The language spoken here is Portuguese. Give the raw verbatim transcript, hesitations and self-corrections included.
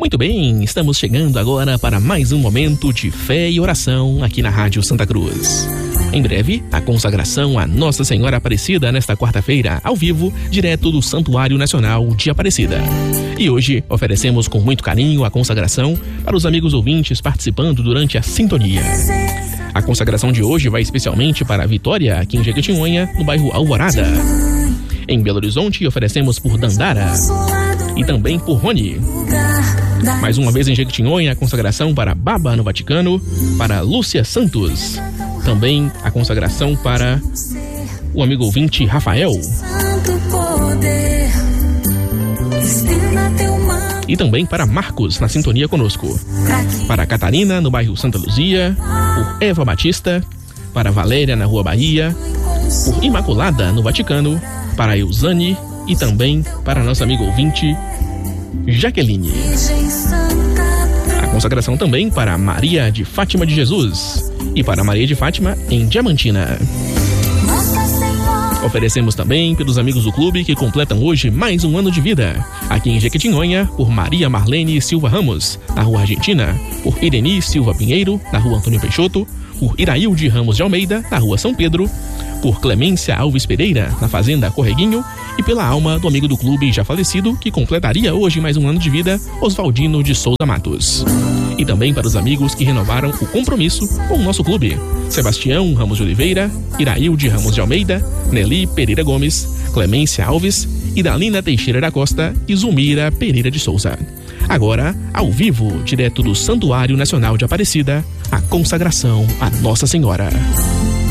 Muito bem, estamos chegando agora para mais um momento de fé e oração aqui na Rádio Santa Cruz. Em breve, a consagração a Nossa Senhora Aparecida nesta quarta-feira, ao vivo, direto do Santuário Nacional de Aparecida. E hoje oferecemos com muito carinho a consagração para os amigos ouvintes participando durante a sintonia. A consagração de hoje vai especialmente para a Vitória, aqui em Jequitinhonha, no bairro Alvorada. Em Belo Horizonte, oferecemos por Dandara e também por Rony. Mais uma vez em Jequitinhonha, a consagração para Baba, no Vaticano, para Lúcia Santos. Também a consagração para o amigo ouvinte Rafael. E também para Marcos, na sintonia conosco. Para Catarina, no bairro Santa Luzia. Por Eva Batista. Para Valéria, na Rua Bahia. Por Imaculada, no Vaticano. Para Eusane e também para nosso amigo ouvinte Jaqueline. A consagração também para Maria de Fátima de Jesus e para Maria de Fátima em Diamantina. Oferecemos também pelos amigos do clube que completam hoje mais um ano de vida. Aqui em Jequitinhonha, por Maria Marlene Silva Ramos, na Rua Argentina, por Ireni Silva Pinheiro, na Rua Antônio Peixoto, por Irailde Ramos de Almeida, na Rua São Pedro, por Clemência Alves Pereira, na Fazenda Correguinho, e pela alma do amigo do clube já falecido, que completaria hoje mais um ano de vida, Oswaldino de Souza Matos. E também para os amigos que renovaram o compromisso com o nosso clube: Sebastião Ramos de Oliveira, Irailde Ramos de Almeida, Nelly Pereira Gomes, Clemência Alves, Idalina Teixeira da Costa e Zulmira Pereira de Souza. Agora, ao vivo, direto do Santuário Nacional de Aparecida, a consagração a Nossa Senhora.